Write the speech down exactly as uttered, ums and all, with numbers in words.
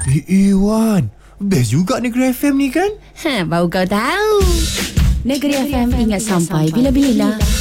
Eh, Iwan, best juga Negeri F M ni kan? Ha, baru kau tahu. Negeri F M ingat sampai bila-bila.